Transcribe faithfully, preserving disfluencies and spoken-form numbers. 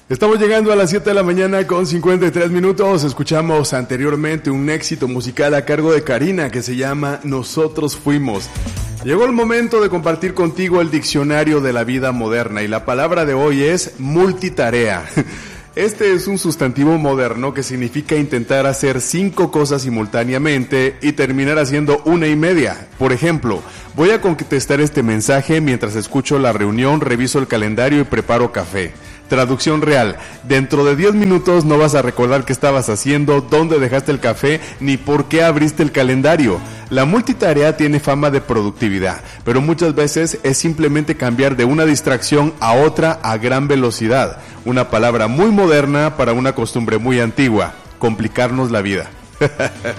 Estamos llegando a las siete de la mañana con cincuenta y tres minutos. Escuchamos anteriormente un éxito musical a cargo de Karina que se llama Nosotros Fuimos. Llegó el momento de compartir contigo el diccionario de la vida moderna y la palabra de hoy es multitarea. Este es un sustantivo moderno que significa intentar hacer cinco cosas simultáneamente y terminar haciendo una y media. Por ejemplo, voy a contestar este mensaje mientras escucho la reunión, reviso el calendario y preparo café. Traducción real, dentro de diez minutos no vas a recordar qué estabas haciendo, dónde dejaste el café, ni por qué abriste el calendario. La multitarea tiene fama de productividad, pero muchas veces es simplemente cambiar de una distracción a otra a gran velocidad. Una palabra muy moderna para una costumbre muy antigua, complicarnos la vida.